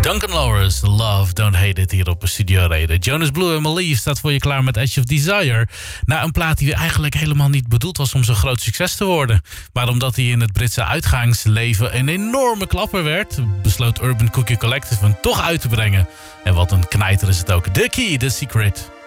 Duncan Lawrence, Love, Don't Hate It hier op Studio Reden. Jonas Blue en Believe staat voor je klaar met Edge of Desire. Na een plaat die eigenlijk helemaal niet bedoeld was om zo'n groot succes te worden. Maar omdat hij in het Britse uitgaansleven een enorme klapper werd, besloot Urban Cookie Collective hem toch uit te brengen. En wat een knijter is het ook. The Key, The Secret.